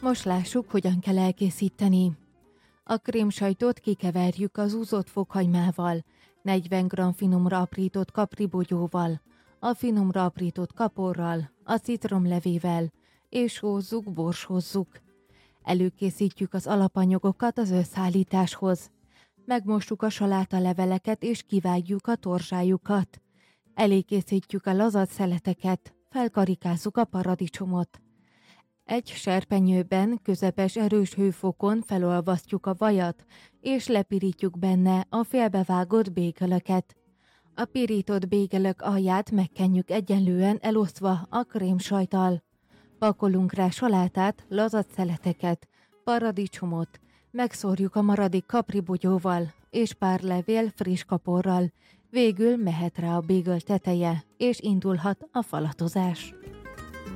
Most lássuk, hogyan kell elkészíteni. A krémsajtot kikeverjük az úzott fokhagymával, 40 g finomra aprított kapribogyóval, a finomra aprított kaporral, a citromlevével, és borsózzuk. Előkészítjük az alapanyagokat az összeállításhoz. Megmossuk a salátaleveleket és kivágjuk a torzsájukat. Elékészítjük a lazadt szeleteket, felkarikázzuk a paradicsomot. Egy serpenyőben közepes erős hőfokon felolvasztjuk a vajat, és lepirítjuk benne a félbevágott bégelöket. A pirított bégelök alját megkenjük egyenlően elosztva a krémsajttal. Pakolunk rá salátát, lazadt szeleteket, paradicsomot, megszórjuk a maradék kapribogyóval és pár levél friss kaporral. Végül mehet rá a bégöl teteje, és indulhat a falatozás.